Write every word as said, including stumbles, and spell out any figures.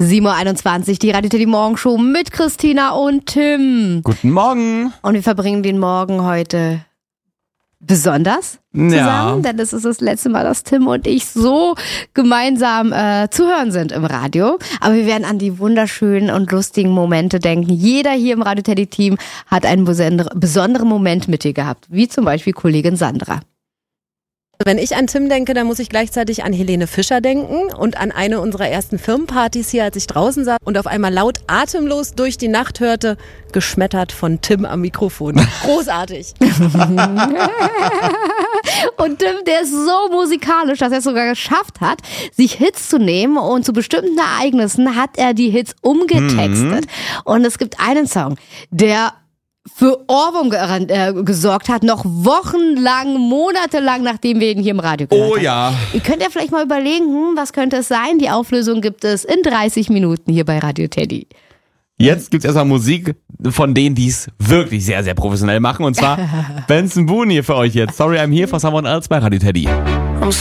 sieben Uhr einundzwanzig, die Radio Teddy Morgenshow mit Christina und Tim. Guten Morgen. Und wir verbringen den Morgen heute besonders zusammen, Ja. denn es ist das letzte Mal, dass Tim und ich so gemeinsam äh, zu hören sind im Radio. Aber wir werden an die wunderschönen und lustigen Momente denken. Jeder hier im Radio Teddy Team hat einen besonderen, besonderen Moment mit dir gehabt, wie zum Beispiel Kollegin Sandra. Wenn ich an Tim denke, dann muss ich gleichzeitig an Helene Fischer denken und an eine unserer ersten Firmenpartys hier, als ich draußen saß und auf einmal laut atemlos durch die Nacht hörte, geschmettert von Tim am Mikrofon. Großartig. Und Tim, der ist so musikalisch, dass er es sogar geschafft hat, sich Hits zu nehmen, und zu bestimmten Ereignissen hat er die Hits umgetextet. Mhm. Und es gibt einen Song, der für Ohrwurm ge- äh, gesorgt hat, noch wochenlang, monatelang, nachdem wir ihn hier im Radio gehört Oh haben. ja. Ihr könnt ja vielleicht mal überlegen, hm, was könnte es sein? Die Auflösung gibt es in dreißig Minuten hier bei Radio Teddy. Jetzt gibt's erstmal Musik von denen, die es wirklich sehr, sehr professionell machen. Und zwar Benson Boone hier für euch jetzt. Sorry, I'm here for someone else bei Radio Teddy.